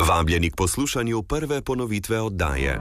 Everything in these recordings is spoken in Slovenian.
Vabljeni k poslušanju prve ponovitve oddaje.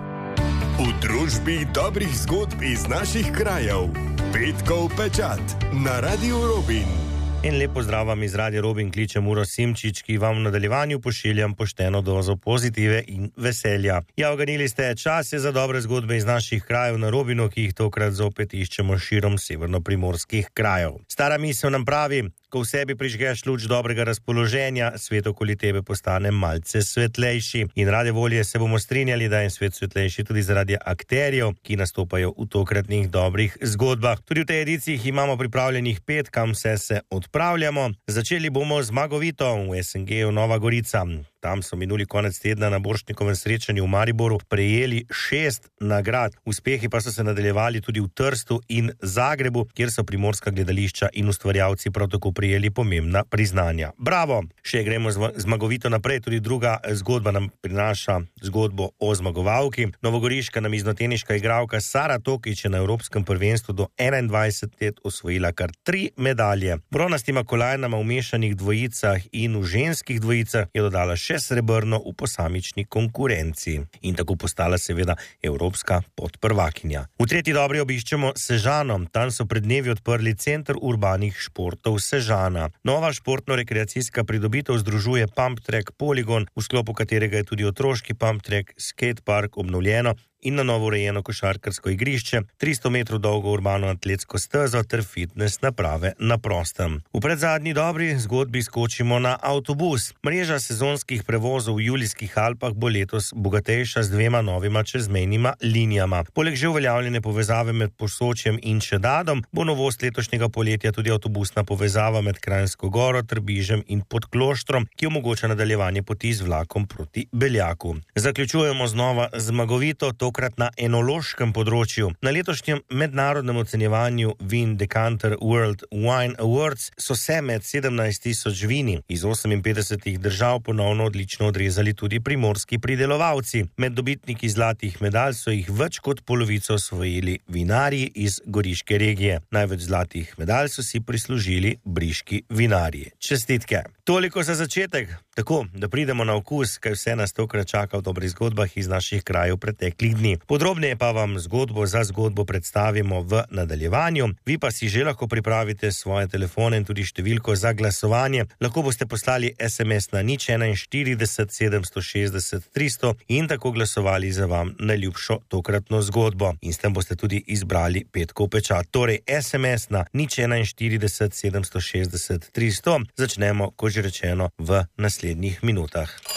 V družbi dobrih zgodb iz naših krajev. Petkov pečat na Radiu Robin. In lepo zdrav vam iz Radia Robin, kličem Uroš Simčič, ki vam v nadaljevanju pošiljam pošteno dozo pozitive in veselja. Ja, oganili ste, čas je za dobre zgodbe iz naših krajev na Robinu, ki jih tokrat zopet iščemo širom severnoprimorskih krajev. Stara misel nam pravi, ko v sebi prižgeš luč dobrega razpoloženja, svet okoli tebe postane malce svetlejši. In rade volje se bomo strinjali, da je svet svetlejši tudi zaradi akterjev, ki nastopajo v tokratnih dobrih zgodbah. Tudi v tej ediciji imamo pripravljenih 5, kam se odpravljamo. Začeli bomo z Zmagovito v SNG-u Nova Gorica. Tam so minuli konec tedna na Borštnikovem srečanju v Mariboru prejeli 6 nagrad. Uspehi pa so se nadaljevali tudi v Trstu in Zagrebu, kjer so primorska gledališča in ustvarjalci prav tako prijeli pomembna priznanja. Bravo! Še gremo zmagovito naprej, tudi druga zgodba nam prinaša zgodbo o zmagovalki. Novogoriška namiznoteniška igralka Sara Tokič je na Evropskem prvenstvu do 21 let osvojila kar 3 medalje. Bronastima kolajnama v mešanih dvojicah in v ženskih dvojicah je dodala še srebrno v posamični konkurenci in tako postala seveda evropska podprvakinja. V tretji dobri obiščemo Sežano. Tam so pred dnevi odprli center urbanih športov Sežana. Nova športno-rekreacijska pridobitev združuje Pump Track Poligon, v sklopu katerega je tudi otroški Pump Track Skate Park obnovljeno in na novo urejeno košarkarsko igrišče, 300 metrov dolgo urbano atletsko stezo ter fitness naprave na prostem. V predzadnji dobri zgodbi skočimo na avtobus. Mreža sezonskih prevozov v Julijskih Alpah bo letos bogatejša z 2 novima čezmejnima linijama. Poleg že uveljavljene povezave med Posočjem in Čedadom bo novost letošnjega poletja tudi avtobusna povezava med Kranjsko Goro, Trbižem in Podkloštrom, ki omogoča nadaljevanje poti z vlakom proti Beljaku. Zaključujemo znova zmagovito, tokrat na enološkem področju. Na letošnjem mednarodnem ocenjevanju Vin Decanter World Wine Awards so se med 17.000 vini iz 58 držav ponovno odlično odrezali tudi primorski pridelovalci. Med dobitniki zlatih medalj so jih več kot polovico osvojili vinarji iz goriške regije. Največ zlatih medalj so si prislužili briški vinarji. Čestitke! Toliko za začetek, tako da pridemo na okus, kaj vse nas tokrat čaka v dobrih zgodbah iz naših krajev preteklih dni. Podrobneje pa vam zgodbo za zgodbo predstavimo v nadaljevanju. Vi pa si že lahko pripravite svoje telefone in tudi številko za glasovanje. Lahko boste poslali SMS na 041 760 300 in tako glasovali za vam najljubšo tokratno zgodbo. In s tem boste tudi izbrali petkov pečat. Torej SMS na 041 760 300. Začnemo, kot že rečeno, v naslednjih minutah.